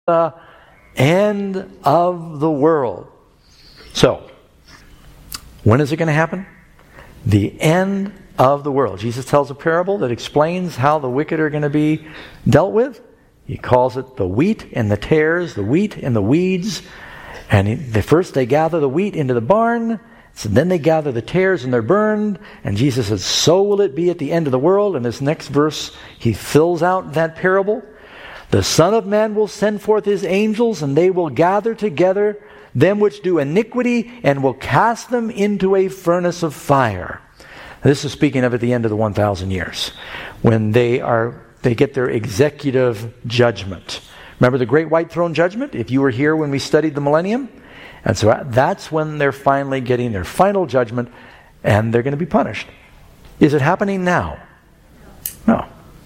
the end of the world. So, when is it going to happen? The end of the world. Jesus tells a parable that explains how the wicked are going to be dealt with. He calls it the wheat and the tares, the wheat and the weeds. And first they gather the wheat into the barn, so then they gather the tares and they're burned. And Jesus says, so will it be at the end of the world. In this next verse, he fills out that parable. The Son of Man will send forth his angels, and they will gather together them which do iniquity, and will cast them into a furnace of fire. This is speaking of at the end of the 1,000 years, when they get their executive judgment. Remember the great white throne judgment? If you were here when we studied the millennium? And so that's when they're finally getting their final judgment, and they're going to be punished. Is it happening now? No.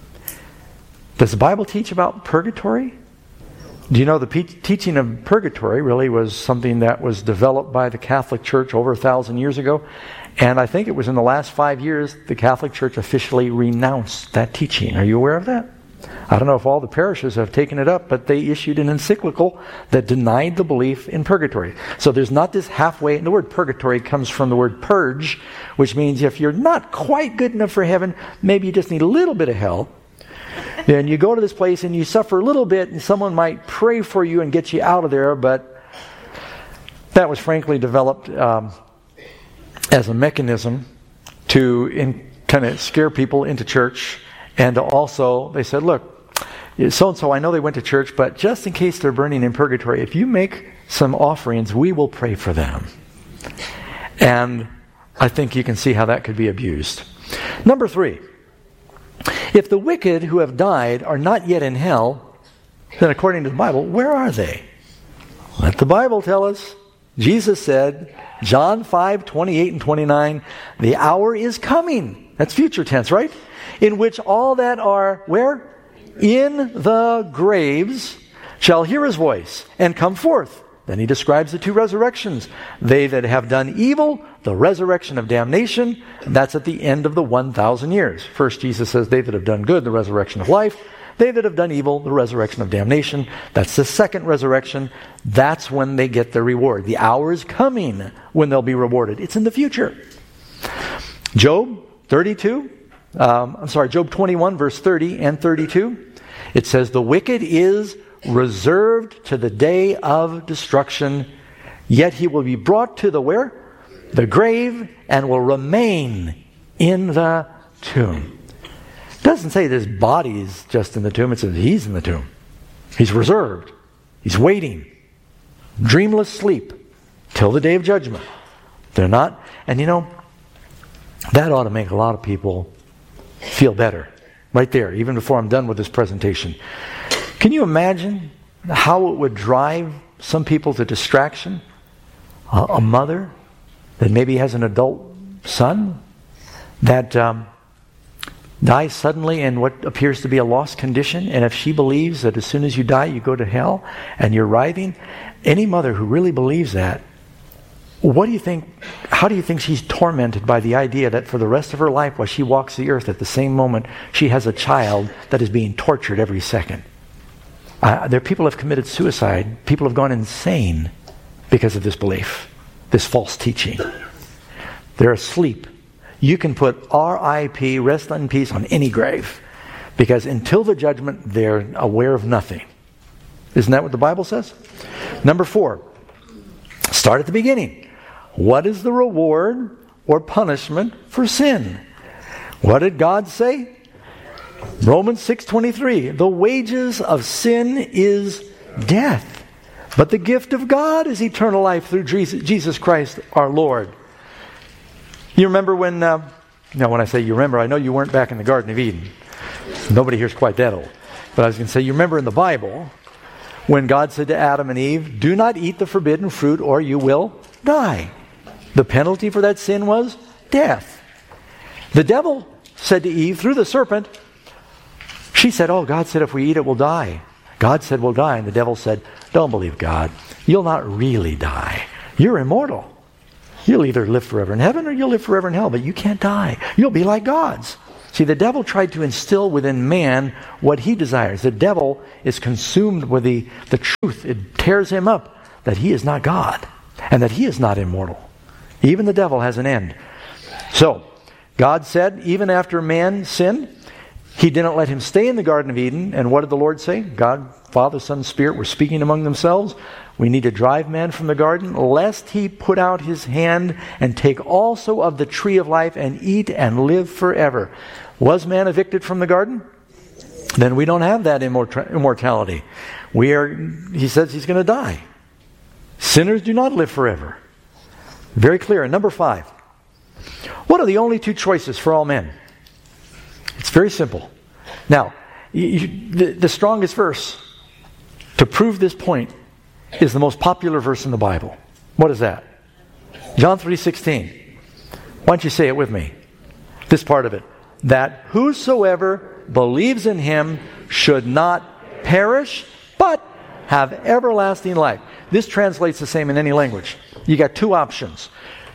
Does the Bible teach about purgatory? Do you know the teaching of purgatory really was something that was developed by the Catholic Church over 1,000 years ago? And I think it was in the last 5 years the Catholic Church officially renounced that teaching. Are you aware of that? I don't know if all the parishes have taken it up, but they issued an encyclical that denied the belief in purgatory. So there's not this halfway. And the word purgatory comes from the word purge, which means if you're not quite good enough for heaven, maybe you just need a little bit of hell. Then you go to this place and you suffer a little bit, and someone might pray for you and get you out of there, but that was frankly developed as a mechanism to kind of scare people into church. And also, they said, look, so-and-so, I know they went to church, but just in case they're burning in purgatory, if you make some offerings, we will pray for them. And I think you can see how that could be abused. Number 3. If the wicked who have died are not yet in hell, then according to the Bible, where are they? Let the Bible tell us. Jesus said, John 5:28 and 29, the hour is coming. That's future tense, right? In which all that are, where? In the graves shall hear his voice and come forth. Then he describes the 2 resurrections. They that have done evil, the resurrection of damnation, and that's at the end of the 1,000 years. First, Jesus says, they that have done good, the resurrection of life. They that have done evil, the resurrection of damnation. That's the second resurrection. That's when they get their reward. The hour is coming when they'll be rewarded. It's in the future. Job 21, verse 30 and 32. It says, the wicked is reserved to the day of destruction, yet he will be brought to the where? The grave, and will remain in the tomb. It doesn't say this body is just in the tomb. It says he's in the tomb. He's reserved. He's waiting. Dreamless sleep till the day of judgment. They're not. And you know, that ought to make a lot of people feel better. Right there, even before I'm done with this presentation. Can you imagine how it would drive some people to distraction? A mother that maybe has an adult son that dies suddenly in what appears to be a lost condition, and if she believes that as soon as you die you go to hell and you're writhing, any mother who really believes that, what do you think? How do you think she's tormented by the idea that for the rest of her life, while she walks the earth, at the same moment she has a child that is being tortured every second? There are people who have committed suicide. People have gone insane because of this belief, this false teaching. They're asleep. You can put R.I.P., rest in peace, on any grave, because until the judgment, they're aware of nothing. Isn't that what the Bible says? Number 4, start at the beginning. What is the reward or punishment for sin? What did God say? Romans 6:23, the wages of sin is death, but the gift of God is eternal life through Jesus Christ our Lord. You remember when, when I say you remember, I know you weren't back in the Garden of Eden. Nobody here's quite that old. But I was going to say, you remember in the Bible, when God said to Adam and Eve, do not eat the forbidden fruit or you will die. The penalty for that sin was death. The devil said to Eve through the serpent, she said, oh, God said if we eat it, we'll die. God said we'll die. And the devil said, don't believe God. You'll not really die. You're immortal. You'll either live forever in heaven or you'll live forever in hell, but you can't die. You'll be like gods. See, the devil tried to instill within man what he desires. The devil is consumed with the truth. It tears him up that he is not God and that he is not immortal. Even the devil has an end. So, God said, even after man sinned, He didn't let him stay in the Garden of Eden. And what did the Lord say? God, Father, Son, Spirit were speaking among themselves. We need to drive man from the garden, lest he put out his hand and take also of the tree of life and eat and live forever. Was man evicted from the garden? Then we don't have that immortality. He says he's going to die. Sinners do not live forever. Very clear. And number 5. What are the only 2 choices for all men? It's very simple. Now, the strongest verse to prove this point is the most popular verse in the Bible. What is that? John 3:16. Why don't you say it with me? This part of it. That whosoever believes in him should not perish, but have everlasting life. This translates the same in any language. You got 2 options.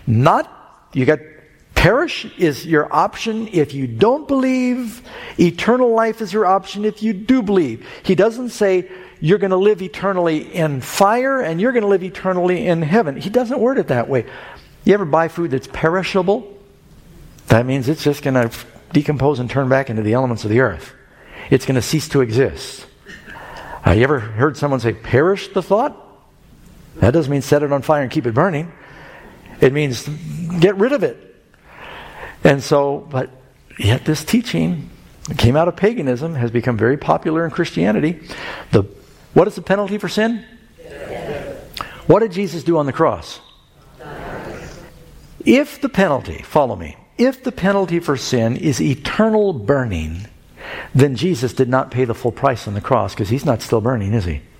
Perish is your option if you don't believe. Eternal life is your option if you do believe. He doesn't say you're going to live eternally in fire and you're going to live eternally in heaven. He doesn't word it that way. You ever buy food that's perishable? That means it's just going to decompose and turn back into the elements of the earth. It's going to cease to exist. You ever heard someone say, perish the thought? That doesn't mean set it on fire and keep it burning. It means get rid of it. And so, but yet this teaching that came out of paganism has become very popular in Christianity. What is the penalty for sin? What did Jesus do on the cross? If the penalty, follow me, if the penalty for sin is eternal burning, then Jesus did not pay the full price on the cross because he's not still burning, is he?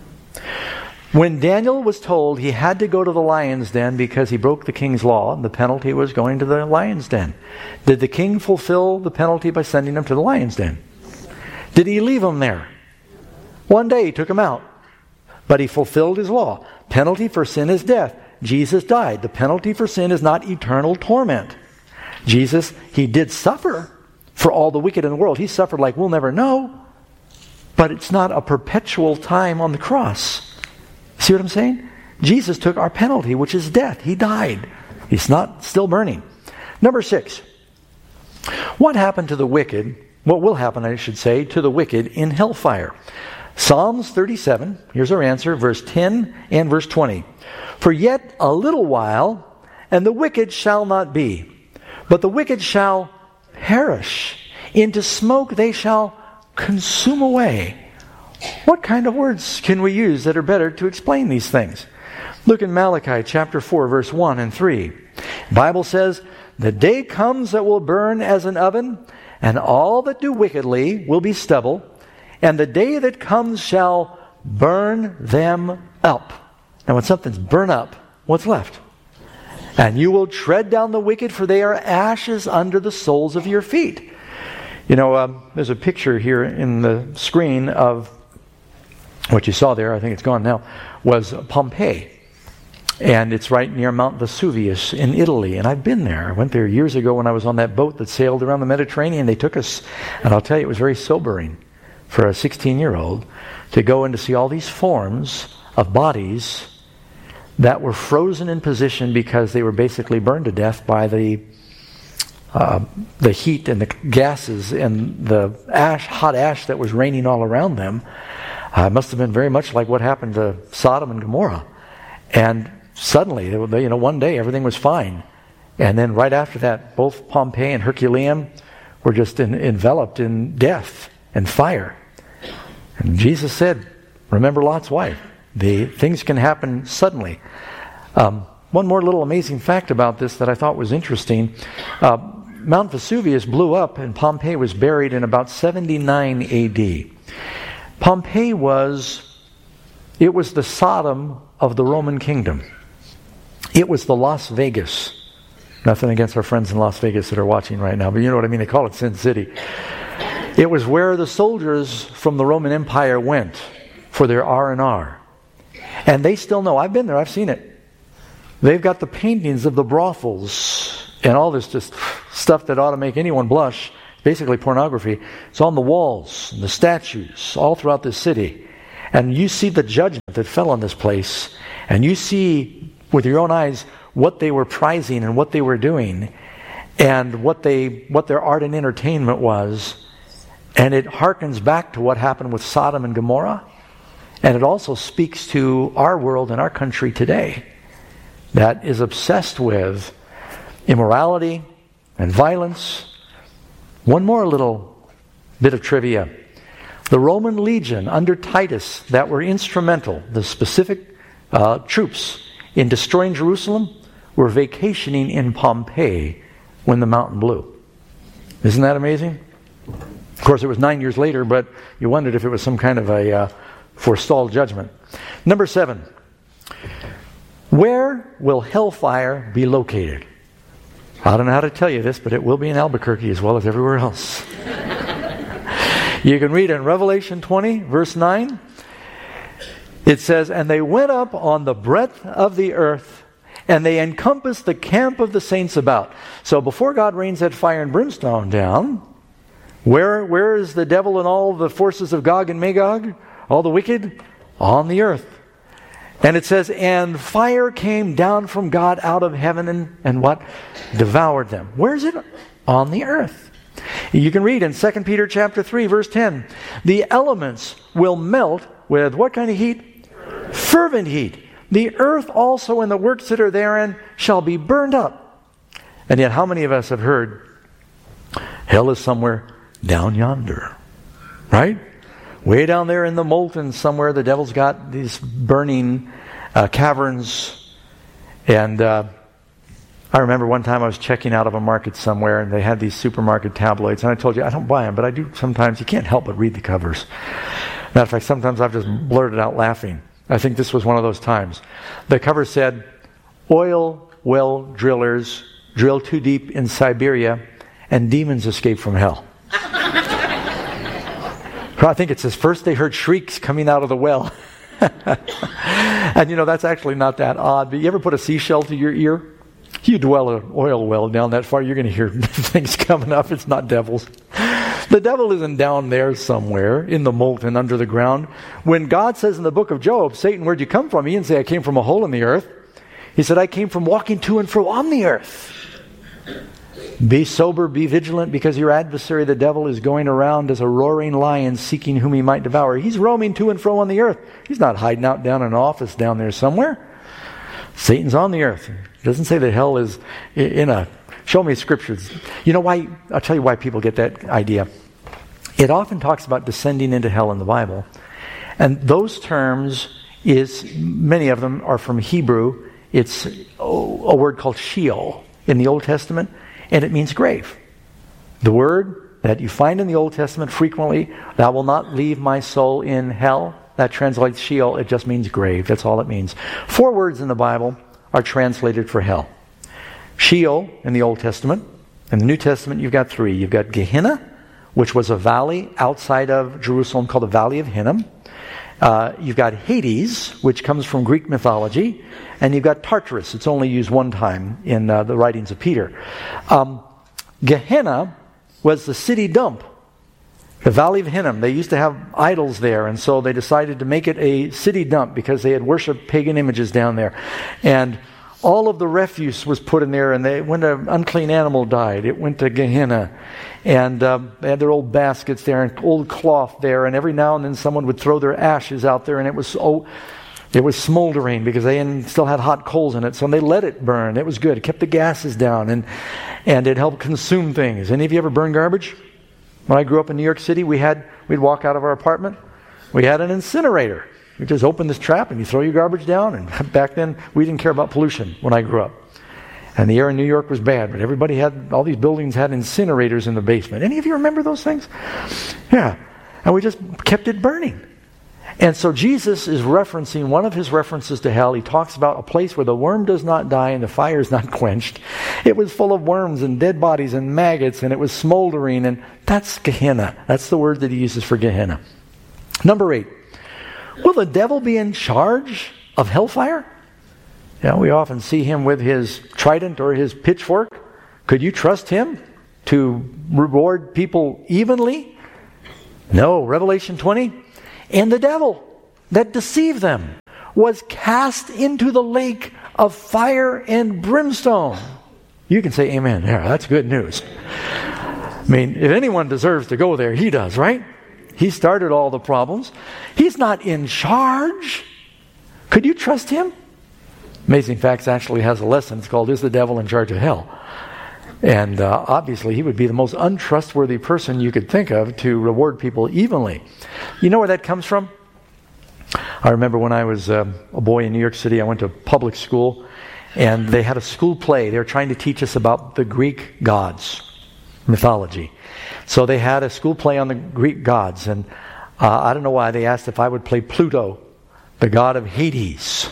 When Daniel was told he had to go to the lion's den because he broke the king's law, the penalty was going to the lion's den. Did the king fulfill the penalty by sending him to the lion's den? Did he leave him there? One day he took him out, but he fulfilled his law. Penalty for sin is death. Jesus died. The penalty for sin is not eternal torment. Jesus, he did suffer for all the wicked in the world. He suffered like we'll never know, but it's not a perpetual time on the cross. See what I'm saying? Jesus took our penalty, which is death. He died. He's not still burning. Number 6. What happened to the wicked? What will happen, I should say, to the wicked in hellfire? Psalms 37, here's our answer, verse 10 and verse 20. For yet a little while, and the wicked shall not be, but the wicked shall perish. Into smoke they shall consume away. What kind of words can we use that are better to explain these things? Look in Malachi chapter 4, verse 1 and 3. The Bible says, the day comes that will burn as an oven, and all that do wickedly will be stubble, and the day that comes shall burn them up. Now when something's burned up, what's left? And you will tread down the wicked, for they are ashes under the soles of your feet. You know, there's a picture here in the screen of what you saw there, I think it's gone now, was Pompeii. And it's right near Mount Vesuvius in Italy. And I've been there. I went there years ago when I was on that boat that sailed around the Mediterranean. They took us, and I'll tell you, it was very sobering for a 16-year-old to go and to see all these forms of bodies that were frozen in position because they were basically burned to death by the heat and the gases and the hot ash that was raining all around them. It must have been very much like what happened to Sodom and Gomorrah. And suddenly, one day everything was fine. And then right after that, both Pompeii and Herculaneum were just enveloped in death and fire. And Jesus said, remember Lot's wife. Things can happen suddenly. One more little amazing fact about this that I thought was interesting. Mount Vesuvius blew up and Pompeii was buried in about 79 A.D. Pompeii was the Sodom of the Roman kingdom. It was the Las Vegas. Nothing against our friends in Las Vegas that are watching right now, but you know what I mean. They call it Sin City. It was where the soldiers from the Roman Empire went for their R&R. And they still know. I've been there. I've seen it. They've got the paintings of the brothels and all this just stuff that ought to make anyone blush. basically pornography. It's on the walls and the statues all throughout the city. And you see the judgment that fell on this place, and you see with your own eyes what they were prizing and what they were doing, and what their art and entertainment was. And it harkens back to what happened with Sodom and Gomorrah. And it also speaks to our world and our country today that is obsessed with immorality and violence. One more little bit of trivia. The Roman legion under Titus that were instrumental, the specific troops in destroying Jerusalem, were vacationing in Pompeii when the mountain blew. Isn't that amazing? Of course, it was 9 years later, but you wondered if it was some kind of a forestalled judgment. Number 7. Where will hellfire be located? I don't know how to tell you this, but it will be in Albuquerque as well as everywhere else. You can read in Revelation 20, verse 9. It says, "And they went up on the breadth of the earth, and they encompassed the camp of the saints about." So before God rains that fire and brimstone down, where is the devil and all the forces of Gog and Magog, all the wicked? On the earth. And it says, "And fire came down from God out of heaven and what? Devoured them." Where is it? On the earth. You can read in 2 Peter chapter 3, verse 10. "The elements will melt with" what kind of heat? Fervent heat. "The earth also and the works that are therein shall be burned up." And yet how many of us have heard hell is somewhere down yonder? Right? Way down there in the molten somewhere, the devil's got these burning caverns. And I remember one time I was checking out of a market somewhere, and they had these supermarket tabloids. And I told you, I don't buy them, but I do sometimes. You can't help but read the covers. Matter of fact, sometimes I've just blurted out laughing. I think this was one of those times. The cover said, "Oil well drillers drill too deep in Siberia, and demons escape from hell." I think it says, "First they heard shrieks coming out of the well." And that's actually not that odd. But you ever put a seashell to your ear? You dwell an oil well down that far, you're going to hear things coming up. It's not devils. The devil isn't down there somewhere in the molten under the ground. When God says in the book of Job, "Satan, where'd you come from?" He didn't say, "I came from a hole in the earth." He said, "I came from walking to and fro on the earth." Be sober, be vigilant, because your adversary, the devil, is going around as a roaring lion seeking whom he might devour. He's roaming to and fro on the earth. He's not hiding out down in an office down there somewhere. Satan's on the earth. It doesn't say that hell is in a... Show me scriptures. You know why? I'll tell you why people get that idea. It often talks about descending into hell in the Bible. And those terms, many of them are from Hebrew. It's a word called Sheol in the Old Testament, and it means grave. The word that you find in the Old Testament frequently, "Thou will not leave my soul in hell," that translates Sheol. It just means grave. That's all it means. 4 words in the Bible are translated for hell. Sheol in the Old Testament. In the New Testament, you've got 3. You've got Gehenna, which was a valley outside of Jerusalem called the Valley of Hinnom. You've got Hades, which comes from Greek mythology. And you've got Tartarus. It's only used one time in the writings of Peter. Gehenna was the city dump. The Valley of Hinnom. They used to have idols there, and so they decided to make it a city dump because they had worshipped pagan images down there. And all of the refuse was put in there, and when an unclean animal died, it went to Gehenna. And they had their old baskets there and old cloth there, and every now and then someone would throw their ashes out there, and it was smoldering because they still had hot coals in it, so they let it burn. It was good. It kept the gases down, and it helped consume things. Any of you ever burn garbage? When I grew up in New York City, we'd walk out of our apartment. We had an incinerator. You just open this trap and you throw your garbage down. And back then, we didn't care about pollution when I grew up. And the air in New York was bad, but all these buildings had incinerators in the basement. Any of you remember those things? Yeah. And we just kept it burning. And so Jesus is referencing one of his references to hell. He talks about a place where the worm does not die and the fire is not quenched. It was full of worms and dead bodies and maggots, and it was smoldering, and that's Gehenna. That's the word that he uses for Gehenna. Number 8. Will the devil be in charge of hellfire? We often see him with his trident or his pitchfork. Could you trust him to reward people evenly? No. Revelation 20. And the devil that deceived them was cast into the lake of fire and brimstone. You can say amen. Yeah, that's good news. I mean, if anyone deserves to go there, he does, right? He started all the problems. He's not in charge. Could you trust him? Amazing Facts actually has a lesson. It's called, Is the Devil in Charge of Hell? And obviously he would be the most untrustworthy person you could think of to reward people evenly. You know where that comes from? I remember when I was a boy in New York City, I went to public school, and they had a school play. They were trying to teach us about the Greek gods, mythology. So they had a school play on the Greek gods, and I don't know why they asked if I would play Pluto, the god of Hades,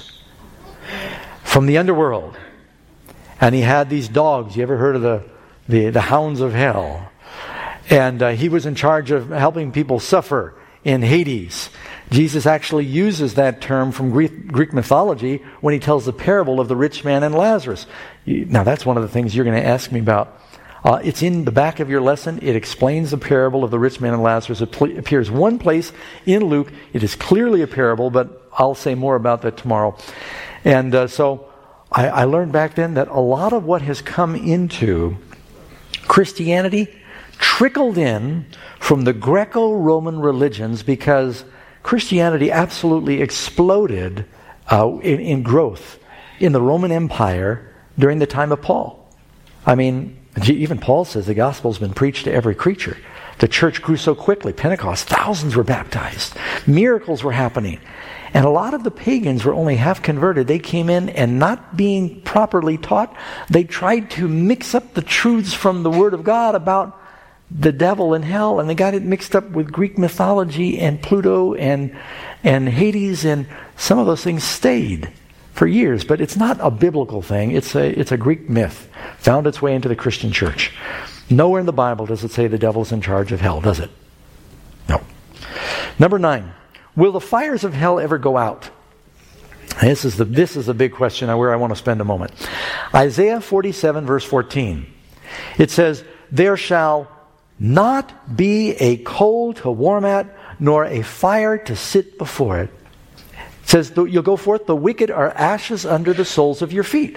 from the underworld. And he had these dogs. You ever heard of the hounds of hell? And he was in charge of helping people suffer in Hades. Jesus actually uses that term from Greek mythology when he tells the parable of the rich man and Lazarus. Now that's one of the things you're going to ask me about. It's in the back of your lesson. It explains the parable of the rich man and Lazarus. It appears one place in Luke. It is clearly a parable, but I'll say more about that tomorrow. And so I learned back then that a lot of what has come into Christianity trickled in from the Greco-Roman religions, because Christianity absolutely exploded in growth in the Roman Empire during the time of Paul. I mean, even Paul says the gospel's been preached to every creature. The church grew so quickly. Pentecost, thousands were baptized. Miracles were happening. And a lot of the pagans were only half converted. They came in and, not being properly taught, they tried to mix up the truths from the Word of God about the devil and hell, and they got it mixed up with Greek mythology and Pluto and Hades, and some of those things stayed for years. But it's not a biblical thing. It's a Greek myth. Found its way into the Christian church. Nowhere in the Bible does it say the devil's in charge of hell, does it? No. Number 9. Will the fires of hell ever go out? This is the big question where I want to spend a moment. Isaiah 47 verse 14. It says, there shall not be a coal to warm at, nor a fire to sit before it. It says, you'll go forth, the wicked are ashes under the soles of your feet.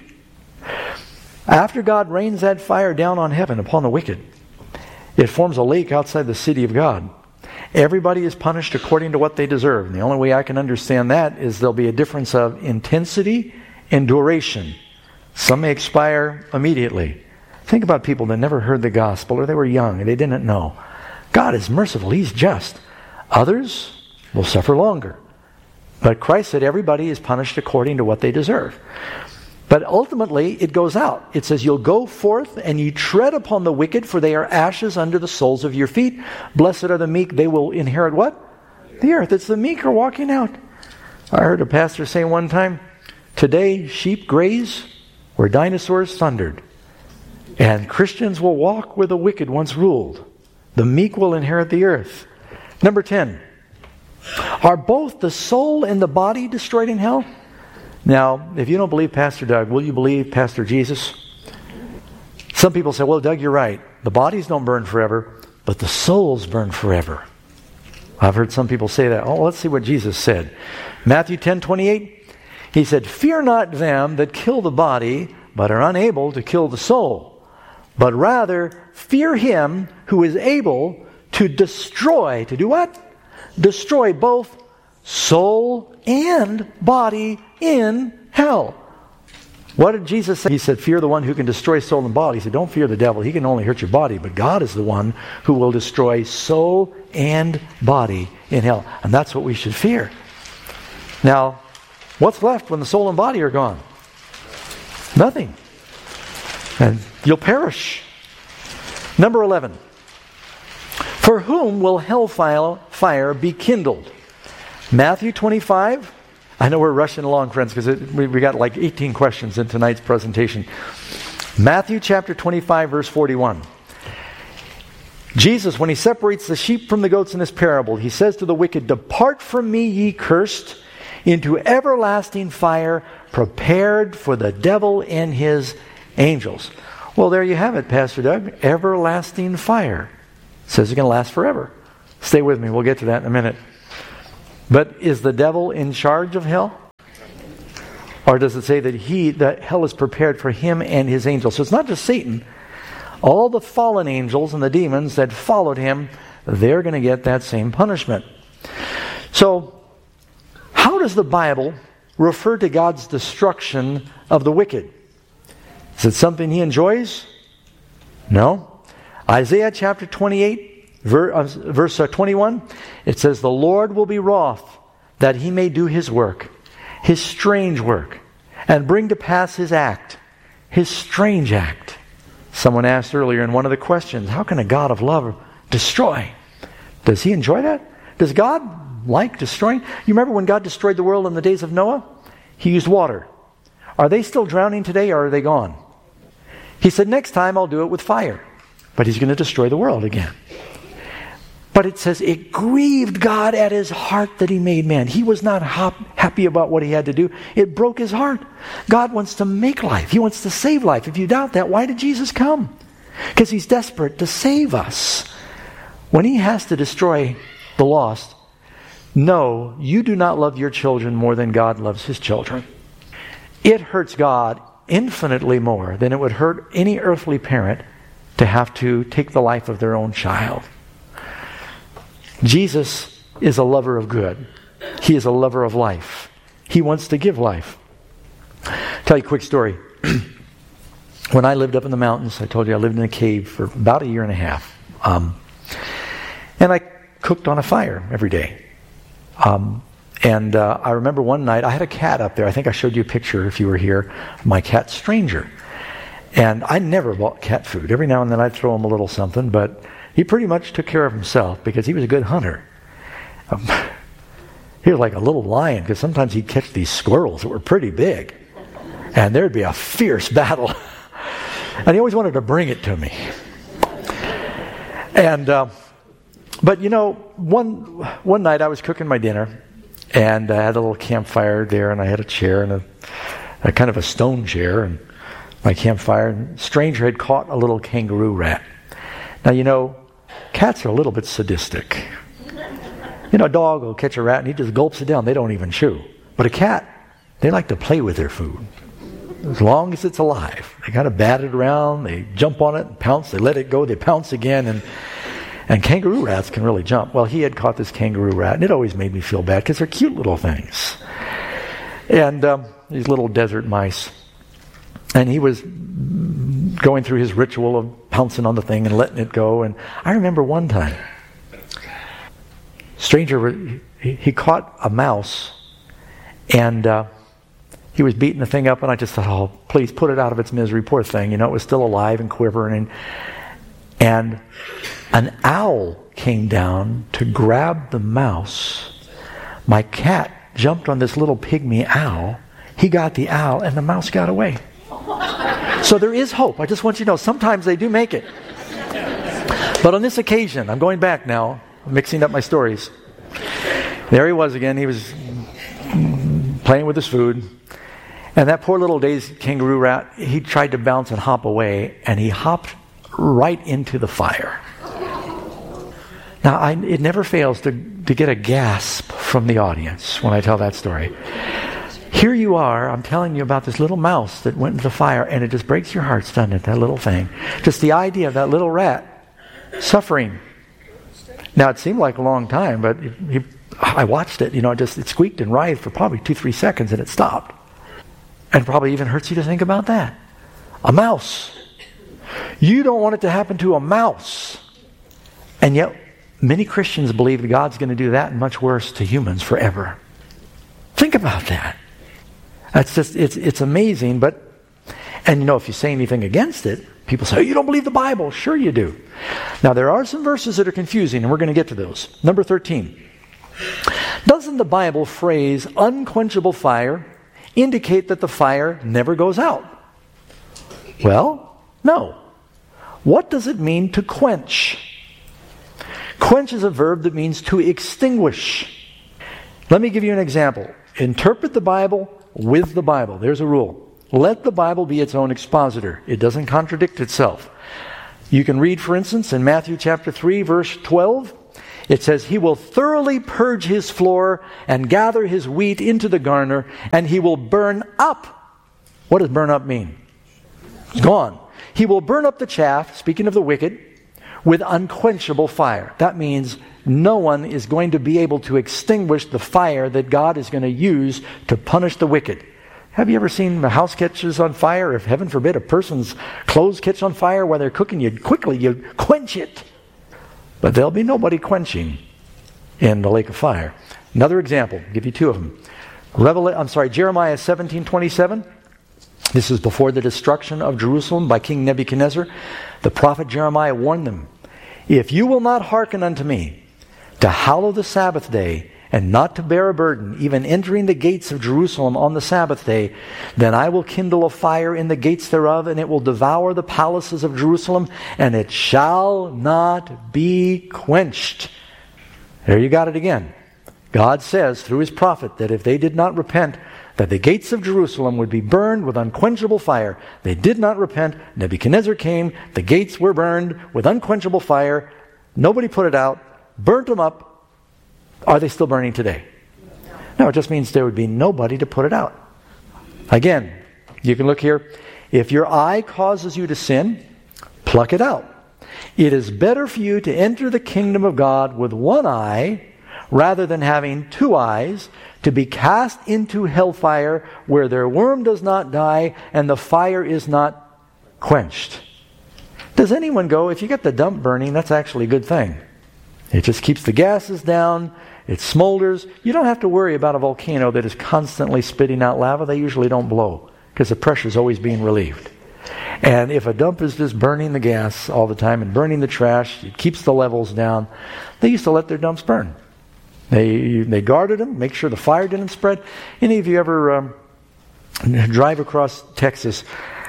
After God rains that fire down on heaven upon the wicked, it forms a lake outside the city of God. Everybody is punished according to what they deserve. And the only way I can understand that is there'll be a difference of intensity and duration. Some may expire immediately. Think about people that never heard the gospel, or they were young and they didn't know. God is merciful. He's just. Others will suffer longer. But Christ said everybody is punished according to what they deserve. But ultimately, it goes out. It says, you'll go forth and you tread upon the wicked, for they are ashes under the soles of your feet. Blessed are the meek. They will inherit what? The earth. It's the meek are walking out. I heard a pastor say one time, today sheep graze where dinosaurs thundered. And Christians will walk where the wicked once ruled. The meek will inherit the earth. Number 10. Are both the soul and the body destroyed in hell? Now, if you don't believe Pastor Doug, will you believe Pastor Jesus? Some people say, well, Doug, you're right. The bodies don't burn forever, but the souls burn forever. I've heard some people say that. Oh, let's see what Jesus said. Matthew 10:28. He said, fear not them that kill the body, but are unable to kill the soul. But rather, fear him who is able to destroy, to do what? Destroy both soul and body in hell. What did Jesus say? He said, fear the one who can destroy soul and body. He said, don't fear the devil. He can only hurt your body. But God is the one who will destroy soul and body in hell. And that's what we should fear. Now, what's left when the soul and body are gone? Nothing. And you'll perish. Number 11. For whom will hellfire be kindled? Matthew 25. I know we're rushing along, friends, because we got like 18 questions in tonight's presentation. Matthew chapter 25, verse 41. Jesus, when he separates the sheep from the goats in this parable, he says to the wicked, depart from me, ye cursed, into everlasting fire, prepared for the devil and his angels. Well, there you have it, Pastor Doug. Everlasting fire. It says it's going to last forever. Stay with me. We'll get to that in a minute. But is the devil in charge of hell? Or does it say that hell is prepared for him and his angels? So it's not just Satan. All the fallen angels and the demons that followed him, they're going to get that same punishment. So, how does the Bible refer to God's destruction of the wicked? Is it something he enjoys? No. Isaiah chapter 28, verse 21, it says, "The Lord will be wroth, that he may do his work, his strange work, and bring to pass his act, his strange act." Someone asked earlier in one of the questions, how can a God of love destroy? Does he enjoy that? Does God like destroying? You remember when God destroyed the world in the days of Noah? He used water. Are they still drowning today, or are they gone? He said, next time I'll do it with fire. But he's going to destroy the world again. But it says it grieved God at his heart that he made man. He was not happy about what he had to do. It broke his heart. God wants to make life. He wants to save life. If you doubt that, why did Jesus come? Because he's desperate to save us. When he has to destroy the lost, no, you do not love your children more than God loves his children. It hurts God infinitely more than it would hurt any earthly parent to have to take the life of their own child. Jesus is a lover of good. He is a lover of life. He wants to give life. Tell you a quick story. When I lived up in the mountains, I told you I lived in a cave for about a year and a half. And I cooked on a fire every day. And I remember one night, I had a cat up there. I think I showed you a picture if you were here. My cat, Stranger. And I never bought cat food. Every now and then I'd throw him a little something, but he pretty much took care of himself because he was a good hunter. He was like a little lion because sometimes he'd catch these squirrels that were pretty big. And there'd be a fierce battle. And he always wanted to bring it to me. And, but you know, one night I was cooking my dinner and I had a little campfire there and I had a chair and a kind of a stone chair and my campfire. And Stranger had caught a little kangaroo rat. Now, you know, cats are a little bit sadistic. You know, a dog will catch a rat and he just gulps it down. They don't even chew. But a cat, they like to play with their food. As long as it's alive. They kind of bat it around. They jump on it and pounce. They let it go. They pounce again. And kangaroo rats can really jump. Well, he had caught this kangaroo rat and it always made me feel bad because they're cute little things. And these little desert mice. And he was going through his ritual of pouncing on the thing and letting it go. And I remember one time, Stranger, he caught a mouse and he was beating the thing up and I just thought, oh, please put it out of its misery, poor thing. You know, it was still alive and quivering. And an owl came down to grab the mouse. My cat jumped on this little pygmy owl. He got the owl and the mouse got away. So there is hope. I just want you to know, sometimes they do make it. But on this occasion, I'm going back now, mixing up my stories. There he was again. He was playing with his food. And that poor little dazed kangaroo rat, he tried to bounce and hop away, and he hopped right into the fire. Now, it never fails to get a gasp from the audience when I tell that story. Here you are, I'm telling you about this little mouse that went into the fire, and it just breaks your heart, doesn't it, that little thing? Just the idea of that little rat suffering. Now, it seemed like a long time, but I watched it, it squeaked and writhed for probably 2-3 seconds, and it stopped. And probably even hurts you to think about that. A mouse. You don't want it to happen to a mouse. And yet, many Christians believe that God's going to do that and much worse to humans forever. Think about that. That's just, it's amazing, and if you say anything against it, people say, oh, you don't believe the Bible. Sure you do. Now, there are some verses that are confusing, and we're going to get to those. Number 13. Doesn't the Bible phrase unquenchable fire indicate that the fire never goes out? Well, no. What does it mean to quench? Quench is a verb that means to extinguish. Let me give you an example. Interpret the Bible with the Bible. There's a rule. Let the Bible be its own expositor. It doesn't contradict itself. You can read, for instance, in Matthew chapter 3, verse 12, it says, He will thoroughly purge his floor and gather his wheat into the garner, and he will burn up. What does burn up mean? It's gone. He will burn up the chaff, speaking of the wicked, with unquenchable fire. That means no one is going to be able to extinguish the fire that God is going to use to punish the wicked. Have you ever seen a house catches on fire? If, heaven forbid, a person's clothes catch on fire while they're cooking, you quench it. But there'll be nobody quenching in the lake of fire. Another example, I'll give you two of them. Jeremiah 17:27. This is before the destruction of Jerusalem by King Nebuchadnezzar. The prophet Jeremiah warned them, If you will not hearken unto me, to hallow the Sabbath day, and not to bear a burden, even entering the gates of Jerusalem on the Sabbath day, then I will kindle a fire in the gates thereof, and it will devour the palaces of Jerusalem, and it shall not be quenched. There you got it again. God says through his prophet that if they did not repent, that the gates of Jerusalem would be burned with unquenchable fire. They did not repent. Nebuchadnezzar came. The gates were burned with unquenchable fire. Nobody put it out. Burnt them up. Are they still burning today? No, it just means there would be nobody to put it out. Again, you can look here. If your eye causes you to sin, pluck it out. It is better for you to enter the kingdom of God with one eye rather than having two eyes, to be cast into hellfire where their worm does not die and the fire is not quenched. Does anyone go, if you get the dump burning, that's actually a good thing. It just keeps the gases down. It smolders. You don't have to worry about a volcano that is constantly spitting out lava. They usually don't blow because the pressure is always being relieved. And if a dump is just burning the gas all the time and burning the trash, it keeps the levels down. They used to let their dumps burn. They guarded them, make sure the fire didn't spread. Any of you ever drive across Texas?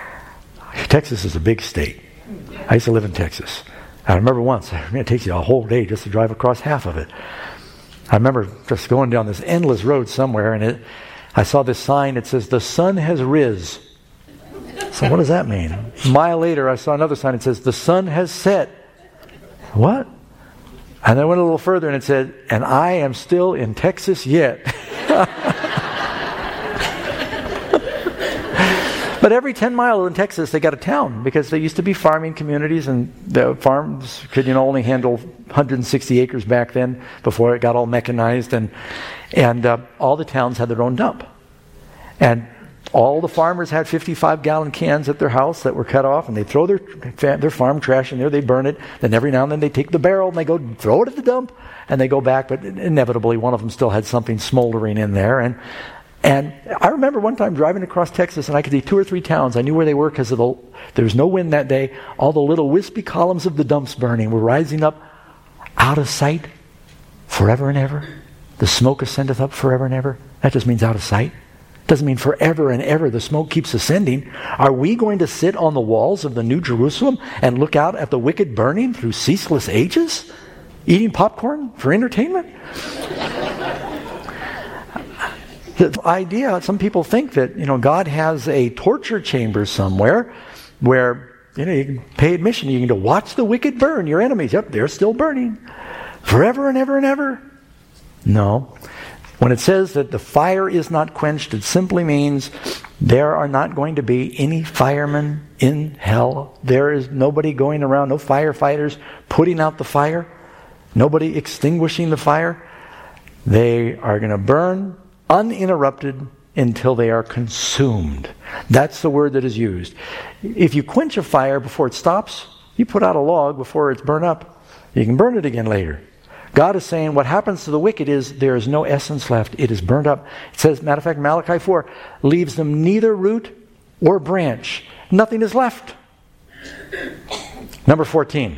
Texas is a big state. I used to live in Texas. I remember once, it takes you a whole day just to drive across half of it. I remember just going down this endless road somewhere, and I saw this sign that says, "The sun has riz." So what does that mean? A mile later, I saw another sign that says, "The sun has set." What? And I went a little further, and it said, "And I am still in Texas yet." But every 10 miles in Texas, they got a town, because they used to be farming communities, and the farms could only handle 160 acres back then before it got all mechanized, and all the towns had their own dump. And all the farmers had 55-gallon cans at their house that were cut off, and they throw their farm trash in there, they burn it, then every now and then they take the barrel and they go throw it at the dump, and they go back, but inevitably one of them still had something smoldering in there. And I remember one time driving across Texas, and I could see 2 or 3 towns. I knew where they were because there was no wind that day. All the little wispy columns of the dumps burning were rising up out of sight forever and ever. The smoke ascendeth up forever and ever. That just means out of sight. Doesn't mean forever and ever the smoke keeps ascending. Are we going to sit on the walls of the New Jerusalem and look out at the wicked burning through ceaseless ages? Eating popcorn for entertainment? The idea, some people think that, God has a torture chamber somewhere where, you can pay admission. You can go watch the wicked burn, your enemies. Yep, they're still burning. Forever and ever and ever. No. When it says that the fire is not quenched, it simply means there are not going to be any firemen in hell. There is nobody going around, no firefighters putting out the fire, nobody extinguishing the fire. They are going to burn uninterrupted until they are consumed. That's the word that is used. If you quench a fire before it stops, you put out a log before it's burned up, you can burn it again later. God is saying what happens to the wicked is there is no essence left. It is burned up. It says, matter of fact, Malachi 4 leaves them neither root or branch. Nothing is left. Number 14.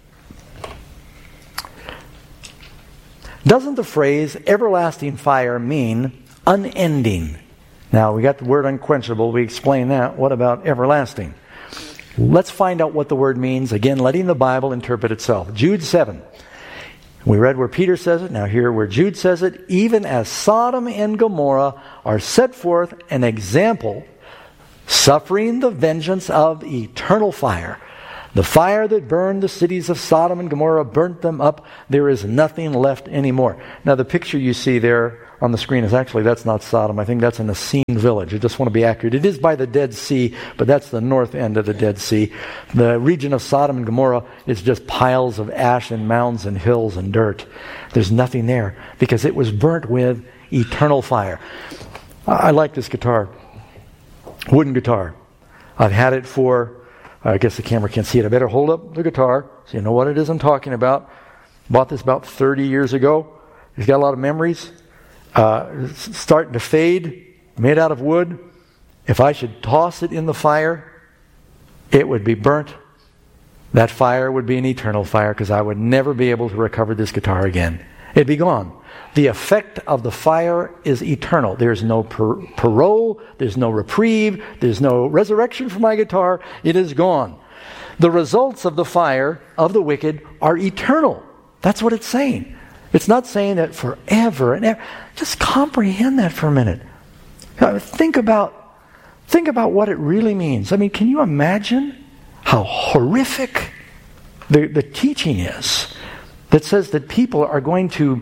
Doesn't the phrase everlasting fire mean unending? Now, we got the word unquenchable. We explained that. What about everlasting? Let's find out what the word means. Again, letting the Bible interpret itself. Jude 7. We read where Peter says it. Now here where Jude says it. Even as Sodom and Gomorrah are set forth an example suffering the vengeance of eternal fire. The fire that burned the cities of Sodom and Gomorrah burnt them up. There is nothing left anymore. Now the picture you see there on the screen is actually, that's not Sodom. I think that's an Essene village. I just want to be accurate. It is by the Dead Sea, but that's the north end of the Dead Sea. The region of Sodom and Gomorrah is just piles of ash and mounds and hills and dirt. There's nothing there because it was burnt with eternal fire. I like this guitar. Wooden guitar. I've had it for, I guess the camera can't see it. I better hold up the guitar so you know what it is I'm talking about. Bought this about 30 years ago. It's got a lot of memories. It's starting to fade, made out of wood. If I should toss it in the fire, it would be burnt. That fire would be an eternal fire because I would never be able to recover this guitar again. It'd be gone. The effect of the fire is eternal. There's no parole, there's no reprieve, there's no resurrection for my guitar. It is gone. The results of the fire of the wicked are eternal. That's what it's saying. It's not saying that forever and ever. Just comprehend that for a minute. Think about what it really means. I mean, can you imagine how horrific the teaching is that says that people are going to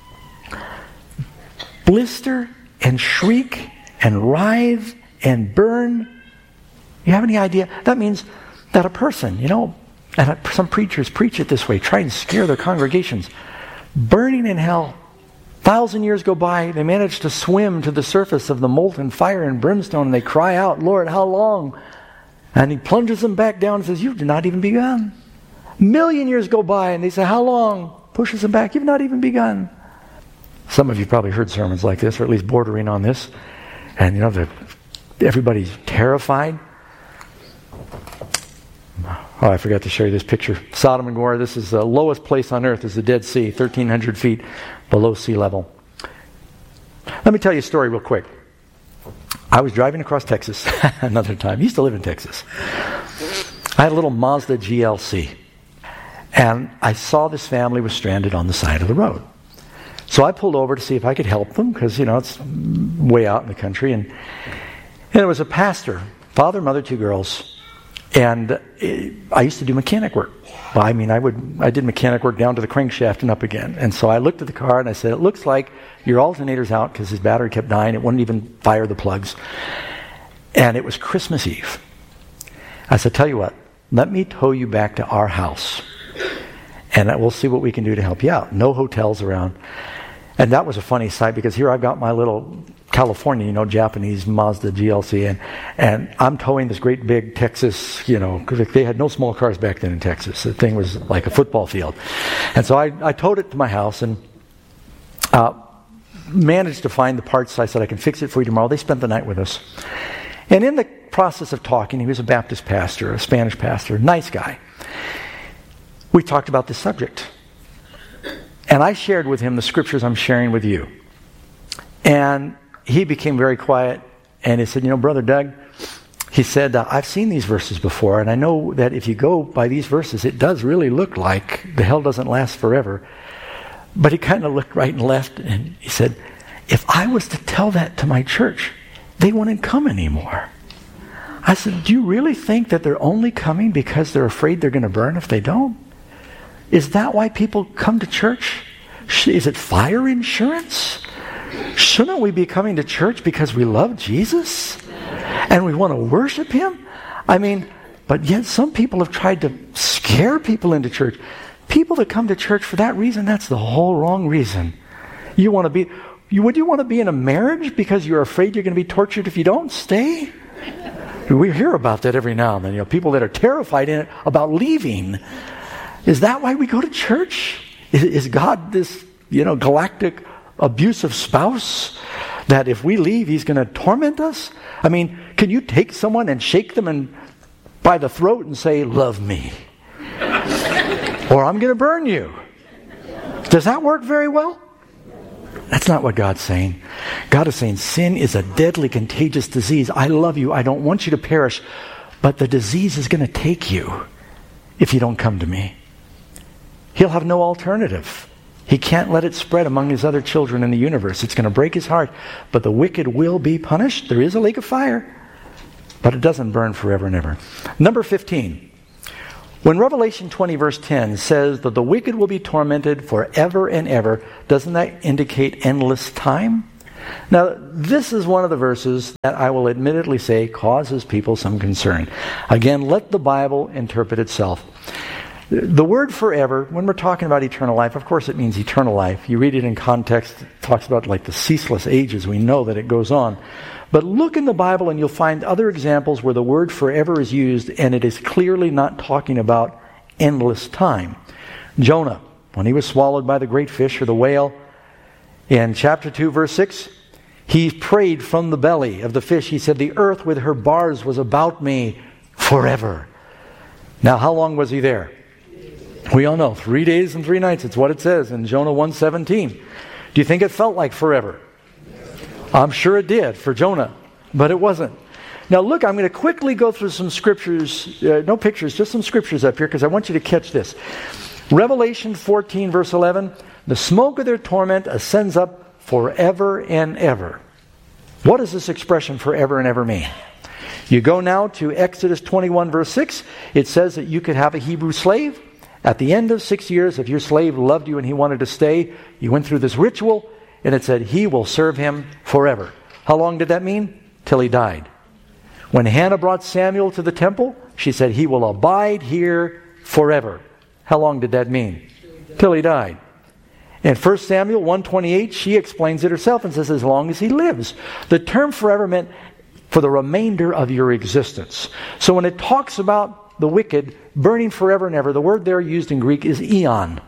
blister and shriek and writhe and burn? You have any idea? That means that a person, and some preachers preach it this way, try and scare their congregations. Burning in hell. 1,000 years go by, they manage to swim to the surface of the molten fire and brimstone, and they cry out, Lord, how long? And he plunges them back down and says, you've not even begun. 1,000,000 years go by, and they say, how long? Pushes them back, you've not even begun. Some of you probably heard sermons like this, or at least bordering on this, and everybody's terrified. Oh, I forgot to show you this picture. Sodom and Gomorrah, this is the lowest place on earth, is the Dead Sea, 1,300 feet below sea level. Let me tell you a story real quick. I was driving across Texas another time. I used to live in Texas. I had a little Mazda GLC. And I saw this family was stranded on the side of the road. So I pulled over to see if I could help them, because, it's way out in the country. And it was a pastor, father, mother, 2 girls. And I used to do mechanic work. Well, I did mechanic work down to the crankshaft and up again. And so I looked at the car and I said, it looks like your alternator's out because his battery kept dying. It wouldn't even fire the plugs. And it was Christmas Eve. I said, tell you what, let me tow you back to our house. And we'll see what we can do to help you out. No hotels around. And that was a funny sight because here I've got my little California, Japanese Mazda GLC, and I'm towing this great big Texas, because they had no small cars back then in Texas. The thing was like a football field. And so I towed it to my house and managed to find the parts. I said, I can fix it for you tomorrow. They spent the night with us. And in the process of talking, he was a Baptist pastor, a Spanish pastor, nice guy. We talked about this subject. And I shared with him the scriptures I'm sharing with you. And he became very quiet, and he said, Brother Doug, he said, I've seen these verses before, and I know that if you go by these verses, it does really look like the hell doesn't last forever. But he kind of looked right and left, and he said, if I was to tell that to my church, they wouldn't come anymore. I said, do you really think that they're only coming because they're afraid they're going to burn if they don't? Is that why people come to church? Is it fire insurance? Shouldn't we be coming to church because we love Jesus and we want to worship Him? But yet some people have tried to scare people into church. People that come to church for that reason, that's the whole wrong reason. Would you want to be in a marriage because you're afraid you're going to be tortured if you don't stay? We hear about that every now and then. People that are terrified about leaving. Is that why we go to church? Is God this, galactic abusive spouse that if we leave, He's going to torment us? Can you take someone and shake them by the throat and say, love me? Or I'm going to burn you. Does that work very well? That's not what God's saying. God is saying sin is a deadly, contagious disease. I love you. I don't want you to perish. But the disease is going to take you if you don't come to me. He'll have no alternative. He can't let it spread among His other children in the universe. It's going to break His heart. But the wicked will be punished. There is a lake of fire. but it doesn't burn forever and ever. Number 15. When Revelation 20 verse 10 says that the wicked will be tormented forever and ever, doesn't that indicate endless time? Now, this is one of the verses that I will admittedly say causes people some concern. Again, let the Bible interpret itself. The word forever, when we're talking about eternal life, of course it means eternal life. You read it in context, it talks about like the ceaseless ages. We know that it goes on. But look in the Bible and you'll find other examples where the word forever is used and it is clearly not talking about endless time. Jonah, when he was swallowed by the great fish or the whale, in chapter 2, verse 6, he prayed from the belly of the fish. He said, the earth with her bars was about me forever. Now, how long was he there? We all know, 3 days and 3 nights. It's what it says in Jonah 1:17. Do you think it felt like forever? I'm sure it did for Jonah, but it wasn't. Now look, I'm going to quickly go through some scriptures, no pictures, just some scriptures up here because I want you to catch this. Revelation 14 verse 11, the smoke of their torment ascends up forever and ever. What does this expression forever and ever mean? You go now to Exodus 21 verse 6, it says that you could have a Hebrew slave. At the end of 6 years, if your slave loved you and he wanted to stay, you went through this ritual, and it said, he will serve him forever. How long did that mean? Till he died. When Hannah brought Samuel to the temple, she said, he will abide here forever. How long did that mean? Till he died. In 1 Samuel 1:28, she explains it herself and says, as long as he lives. The term forever meant for the remainder of your existence. So when it talks about the wicked burning forever and ever, the word there used in Greek is eon.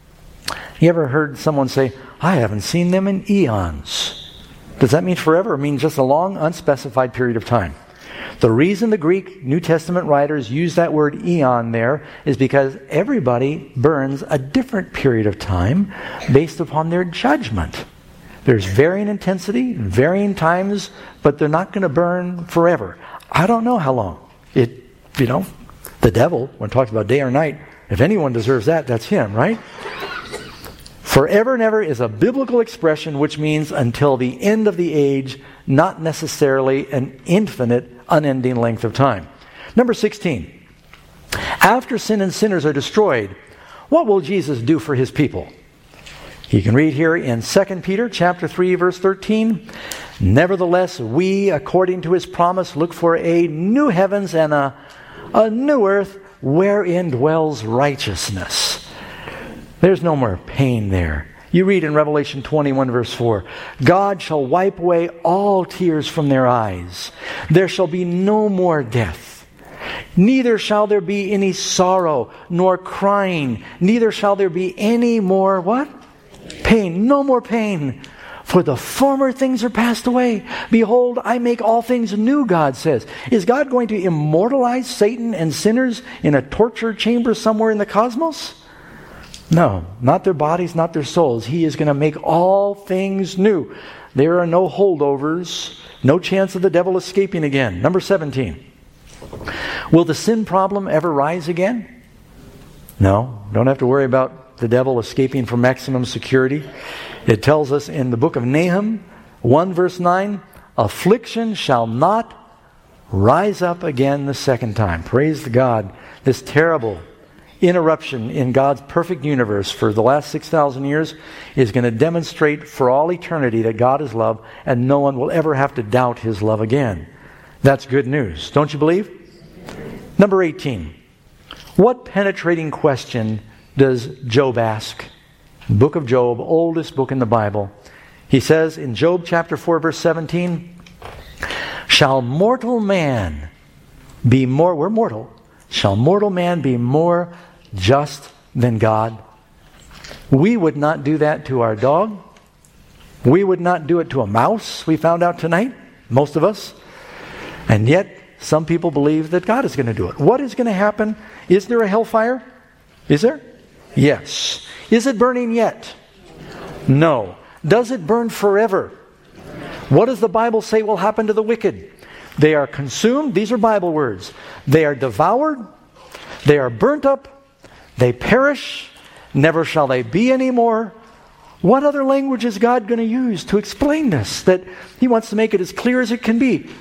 You ever heard someone say, I haven't seen them in eons? Does that mean forever or mean just a long, unspecified period of time? The reason the Greek New Testament writers use that word eon there is because everybody burns a different period of time based upon their judgment. There's varying intensity, varying times, but they're not going to burn forever. I don't know how long. The devil, when talking about day or night, if anyone deserves that, that's him, right? Forever and ever is a biblical expression which means until the end of the age, not necessarily an infinite, unending length of time. Number 16. After sin and sinners are destroyed, what will Jesus do for his people? You can read here in 2 Peter chapter 3, verse 13. Nevertheless, we, according to his promise, look for a new heavens and a new earth wherein dwells righteousness. There's no more pain there. You read in Revelation 21 verse 4, God shall wipe away all tears from their eyes. There shall be no more death. Neither shall there be any sorrow, nor crying. Neither shall there be any more, what? Pain. No more pain. For the former things are passed away. Behold, I make all things new, God says. Is God going to immortalize Satan and sinners in a torture chamber somewhere in the cosmos? No, not their bodies, not their souls. He is going to make all things new. There are no holdovers, no chance of the devil escaping again. Number 17. Will the sin problem ever rise again? No, don't have to worry about the devil escaping from maximum security. It tells us in the book of Nahum 1 verse 9, affliction shall not rise up again the second time. Praise God. This terrible interruption in God's perfect universe for the last 6,000 years is going to demonstrate for all eternity that God is love and no one will ever have to doubt his love again. That's good news. Don't you believe? Number 18. What penetrating question does Job ask? Book of Job, oldest book in the Bible. He says in Job chapter 4 verse 17, shall mortal man be more, we're mortal, shall mortal man be more just than God? We would not do that to our dog. We would not do it to a mouse, we found out tonight, most of us. And yet, some people believe that God is going to do it. What is going to happen? Is there a hellfire? Is there? Yes. Is it burning yet? No. Does it burn forever? What does the Bible say will happen to the wicked? They are consumed. These are Bible words. They are devoured. They are burnt up. They perish. Never shall they be anymore. What other language is God going to use to explain this? That He wants to make it as clear as it can be.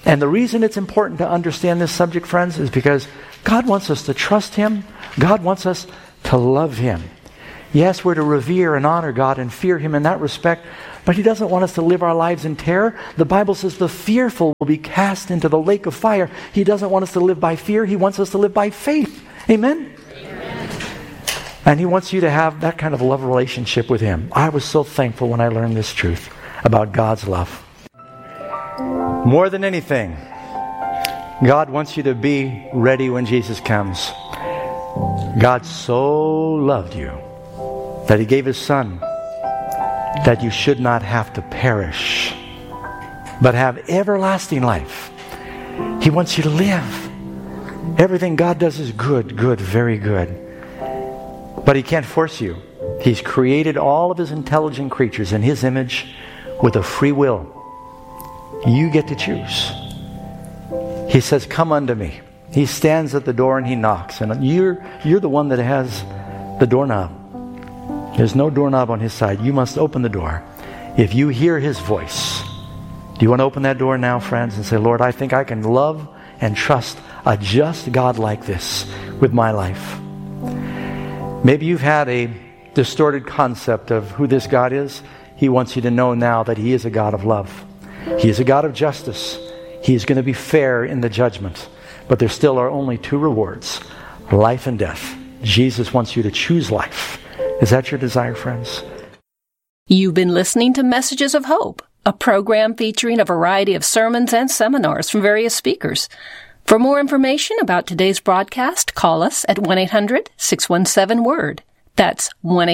And the reason it's important to understand this subject, friends, is because God wants us to trust Him. God wants us to love Him. Yes, we're to revere and honor God and fear Him in that respect, but He doesn't want us to live our lives in terror. The Bible says the fearful will be cast into the lake of fire. He doesn't want us to live by fear. He wants us to live by faith. Amen? Amen. And He wants you to have that kind of love relationship with Him. I was so thankful when I learned this truth about God's love. More than anything, God wants you to be ready when Jesus comes. God so loved you that He gave His Son, that you should not have to perish, but have everlasting life. He wants you to live. Everything God does is good, good, very good. But He can't force you. He's created all of His intelligent creatures in His image with a free will. You get to choose. He says, "Come unto me." He stands at the door and He knocks. And you're the one that has the doorknob. There's no doorknob on His side. You must open the door. If you hear His voice, do you want to open that door now, friends, and say, "Lord, I think I can love and trust a just God like this with my life"? Maybe you've had a distorted concept of who this God is. He wants you to know now that He is a God of love. He is a God of justice. He is going to be fair in the judgment. But there still are only two rewards, life and death. Jesus wants you to choose life. Is that your desire, friends? You've been listening to Messages of Hope, a program featuring a variety of sermons and seminars from various speakers. For more information about today's broadcast, call us at 1-800-617-WORD. That's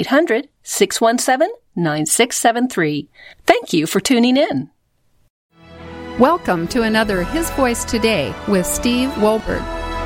1-800-617-9673. Thank you for tuning in. Welcome to another His Voice Today with Steve Wohlberg.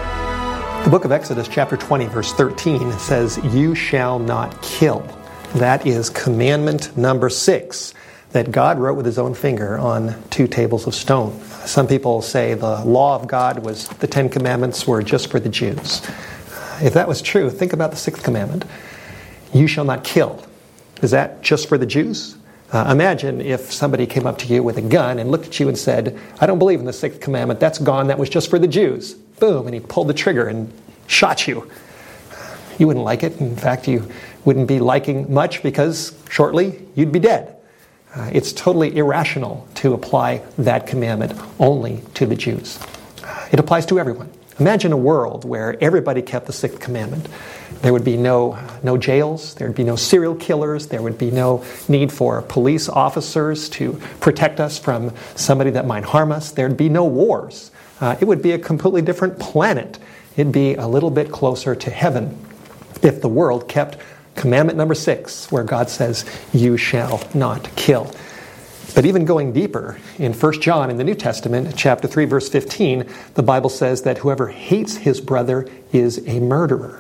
The book of Exodus, chapter 20, verse 13 says, "You shall not kill." That is commandment number 6 that God wrote with His own finger on 2 tables of stone. Some people say the law of God was, the 10 commandments were just for the Jews. If that was true, think about the 6th commandment. You shall not kill. Is that just for the Jews? Imagine if somebody came up to you with a gun and looked at you and said, "I don't believe in the 6th commandment. That's gone. That was just for the Jews." Boom, and he pulled the trigger and shot you. You wouldn't like it. In fact, you wouldn't be liking much because shortly you'd be dead. It's totally irrational to apply that commandment only to the Jews. It applies to everyone. Imagine a world where everybody kept the 6th commandment. There would be no jails, there would be no serial killers, there would be no need for police officers to protect us from somebody that might harm us, there'd be no wars. It would be a completely different planet. It'd be a little bit closer to heaven if the world kept commandment number 6, where God says, "You shall not kill." But even going deeper, in 1 John in the New Testament, chapter 3, verse 15, the Bible says that whoever hates his brother is a murderer.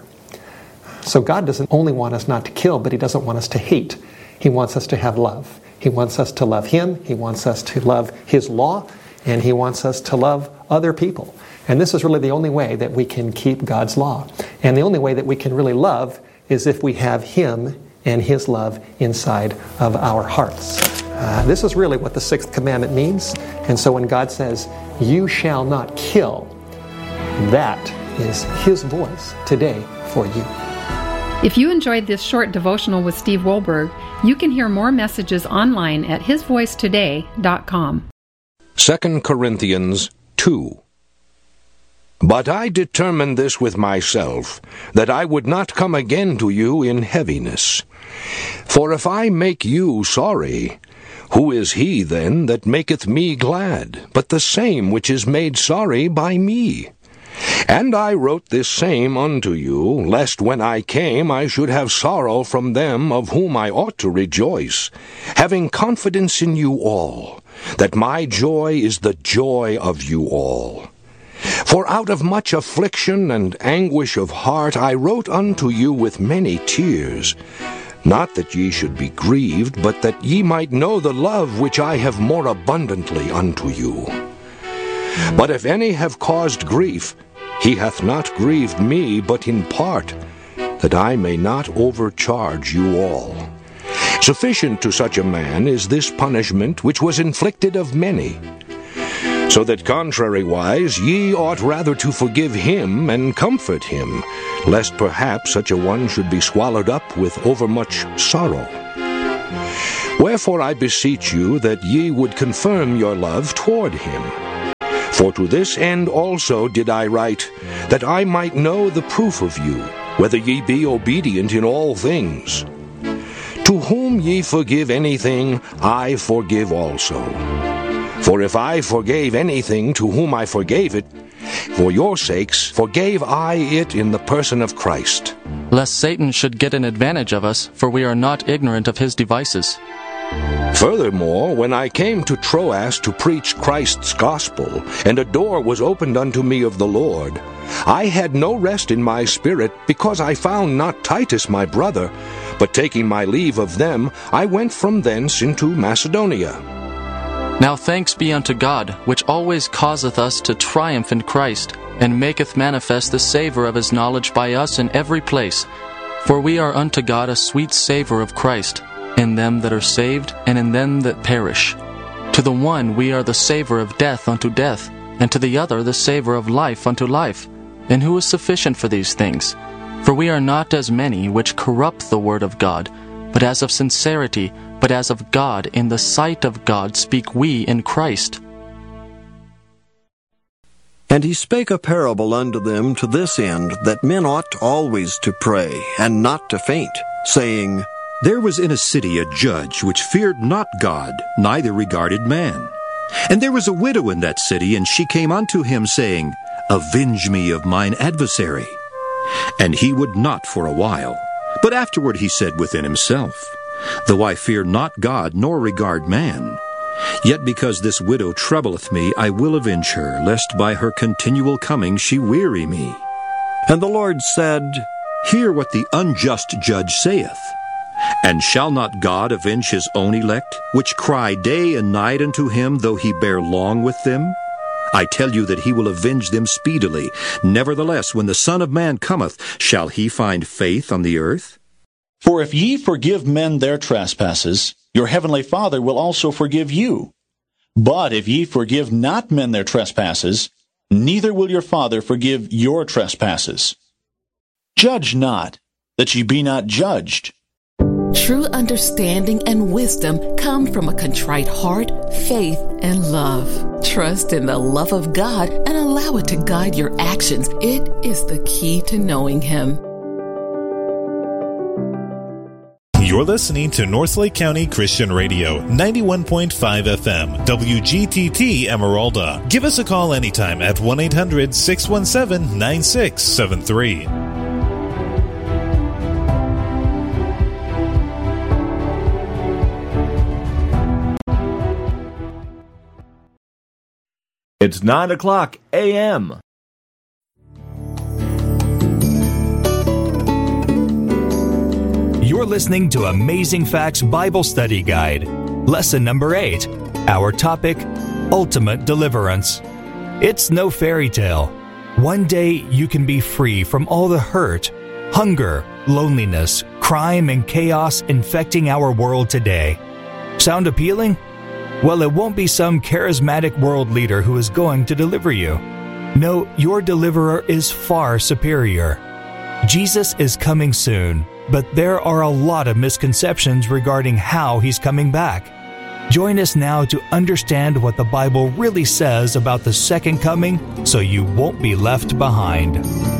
So God doesn't only want us not to kill, but He doesn't want us to hate. He wants us to have love. He wants us to love Him. He wants us to love His law. And He wants us to love other people. And this is really the only way that we can keep God's law. And the only way that we can really love is if we have Him and His love inside of our hearts. This is really what the 6th commandment means. And so when God says, "You shall not kill," that is His voice today for you. If you enjoyed this short devotional with Steve Wohlberg, you can hear more messages online at hisvoicetoday.com. 2 Corinthians 2. But I determined this with myself, that I would not come again to you in heaviness. For if I make you sorry, who is he then that maketh me glad, but the same which is made sorry by me? And I wrote this same unto you, lest when I came I should have sorrow from them of whom I ought to rejoice, having confidence in you all, that my joy is the joy of you all. For out of much affliction and anguish of heart I wrote unto you with many tears, not that ye should be grieved, but that ye might know the love which I have more abundantly unto you. But if any have caused grief, he hath not grieved me, but in part, that I may not overcharge you all. Sufficient to such a man is this punishment which was inflicted of many. So that contrariwise ye ought rather to forgive him and comfort him, lest perhaps such a one should be swallowed up with overmuch sorrow. Wherefore I beseech you that ye would confirm your love toward him. For to this end also did I write, that I might know the proof of you, whether ye be obedient in all things. To whom ye forgive anything, I forgive also. For if I forgave anything to whom I forgave it, for your sakes forgave I it in the person of Christ. Lest Satan should get an advantage of us, for we are not ignorant of his devices. Furthermore, when I came to Troas to preach Christ's gospel, and a door was opened unto me of the Lord, I had no rest in my spirit, because I found not Titus my brother, but taking my leave of them, I went from thence into Macedonia. Now thanks be unto God, which always causeth us to triumph in Christ, and maketh manifest the savour of his knowledge by us in every place. For we are unto God a sweet savour of Christ, in them that are saved, and in them that perish. To the one we are the savour of death unto death, and to the other the savour of life unto life. And who is sufficient for these things? For we are not as many which corrupt the word of God, but as of sincerity, but as of God, in the sight of God speak we in Christ. And he spake a parable unto them to this end, that men ought always to pray, and not to faint, saying, There was in a city a judge which feared not God, neither regarded man. And there was a widow in that city, and she came unto him, saying, Avenge me of mine adversary. And he would not for a while. But afterward he said within himself, Though I fear not God, nor regard man, yet because this widow troubleth me, I will avenge her, lest by her continual coming she weary me. And the Lord said, Hear what the unjust judge saith. And shall not God avenge his own elect, which cry day and night unto him, though he bear long with them? I tell you that he will avenge them speedily. Nevertheless, when the Son of Man cometh, shall he find faith on the earth? For if ye forgive men their trespasses, your heavenly Father will also forgive you. But if ye forgive not men their trespasses, neither will your Father forgive your trespasses. Judge not, that ye be not judged. True understanding and wisdom come from a contrite heart, faith, and love. Trust in the love of God and allow it to guide your actions. It is the key to knowing Him. You're listening to Northlake County Christian Radio, 91.5 FM, WGTT Emeralda. Give us a call anytime at 1-800-617-9673. It's 9 o'clock a.m. You're listening to Amazing Facts Bible Study Guide, Lesson Number 8. Our topic, Ultimate Deliverance. It's no fairy tale. One day you can be free from all the hurt, hunger, loneliness, crime, and chaos infecting our world today. Sound appealing? Well, it won't be some charismatic world leader who is going to deliver you. No, your deliverer is far superior. Jesus is coming soon, but there are a lot of misconceptions regarding how He's coming back. Join us now to understand what the Bible really says about the second coming so you won't be left behind.